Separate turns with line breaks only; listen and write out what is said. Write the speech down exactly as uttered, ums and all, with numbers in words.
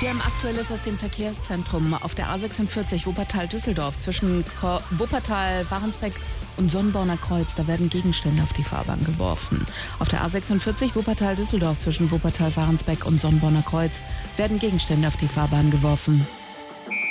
Sie haben Aktuelles aus dem Verkehrszentrum auf der A sechsundvierzig Wuppertal-Düsseldorf zwischen Ko- Wuppertal, Warensbeck und Sonnborner Kreuz. Da werden Gegenstände auf die Fahrbahn geworfen. Auf der A sechsundvierzig Wuppertal-Düsseldorf zwischen Wuppertal, Warensbeck und Sonnborner Kreuz werden Gegenstände auf die Fahrbahn geworfen.